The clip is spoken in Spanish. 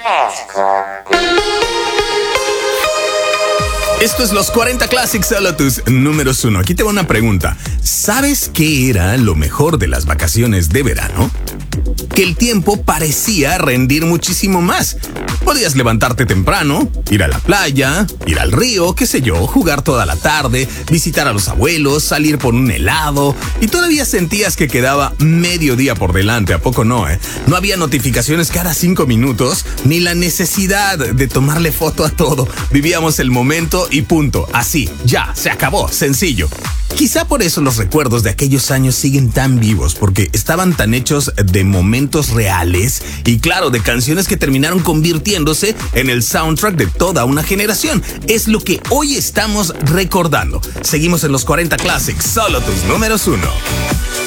Esto es los 40 Classics, solo tus números 1. Aquí te va una pregunta. ¿Sabes qué era lo mejor de las vacaciones de verano? Que el tiempo parecía rendir muchísimo más. Podías levantarte temprano, ir a la playa, ir al río, qué sé yo, jugar toda la tarde, visitar a los abuelos, salir por un helado y todavía sentías que quedaba medio día por delante, ¿a poco no, No había notificaciones cada 5 minutos ni la necesidad de tomarle foto a todo. Vivíamos el momento y punto. Así, ya, se acabó, sencillo. Quizá por eso los recuerdos de aquellos años siguen tan vivos, porque estaban tan hechos de momentos reales y claro, de canciones que terminaron convirtiéndose en el soundtrack de toda una generación. Es lo que hoy estamos recordando. Seguimos en los 40 Classics, solo tus números 1.